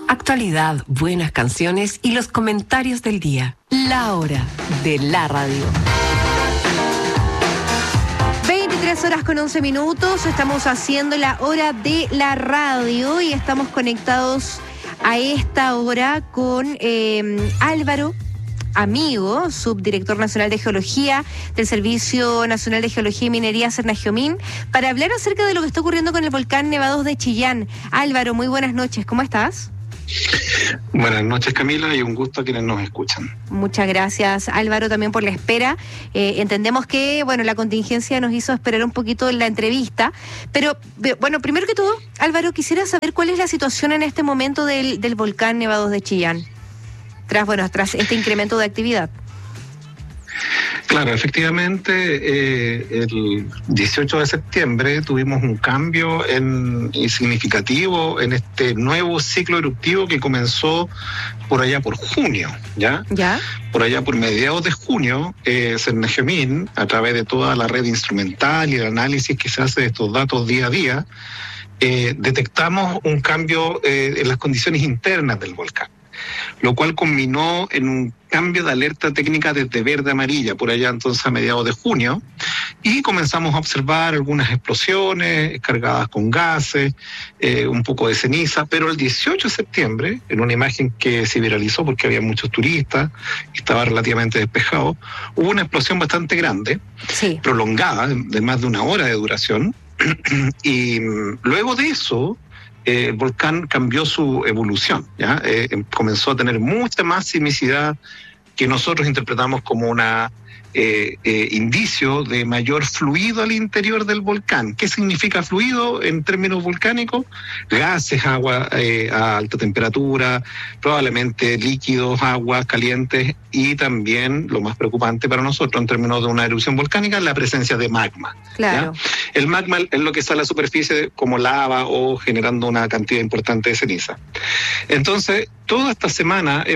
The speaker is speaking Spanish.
Actualidad, buenas canciones y los comentarios del día. La hora de la radio. 23:11. Estamos haciendo la hora de la radio y estamos conectados a esta hora con Álvaro Amigo, subdirector nacional de Geología del Servicio Nacional de Geología y Minería Cernagiomín, para hablar acerca de lo que está ocurriendo con el volcán Nevados de Chillán. Álvaro, muy buenas noches, ¿cómo estás? Buenas noches, Camila, y un gusto a quienes nos escuchan. Muchas gracias, Álvaro, también por la espera. Entendemos que, la contingencia nos hizo esperar un poquito en la entrevista, pero, primero que todo, Álvaro, quisiera saber cuál es la situación en este momento del volcán Nevados de Chillán, tras este incremento de actividad. Claro, efectivamente, el 18 de septiembre tuvimos un cambio significativo en este nuevo ciclo eruptivo que comenzó por allá por junio, ¿ya? Por allá por mediados de junio, Cernagiomín, a través de toda la red instrumental y el análisis que se hace de estos datos día a día, detectamos un cambio en las condiciones internas del volcán, lo cual culminó en un cambio de alerta técnica desde verde a amarilla, por allá entonces a mediados de junio, y comenzamos a observar algunas explosiones cargadas con gases, un poco de ceniza, pero el 18 de septiembre, en una imagen que se viralizó porque había muchos turistas y estaba relativamente despejado, hubo una explosión bastante grande, prolongada, de más de una hora de duración, y luego de eso, el volcán cambió su evolución, ¿ya? Comenzó a tener mucha más sismicidad que nosotros interpretamos como una indicio de mayor fluido al interior del volcán. ¿Qué significa fluido en términos volcánicos? Gases, agua a alta temperatura, probablemente líquidos, aguas calientes y también, lo más preocupante para nosotros en términos de una erupción volcánica, la presencia de magma. Claro. ¿Ya? El magma es lo que sale a la superficie como lava o generando una cantidad importante de ceniza. Entonces, toda esta semana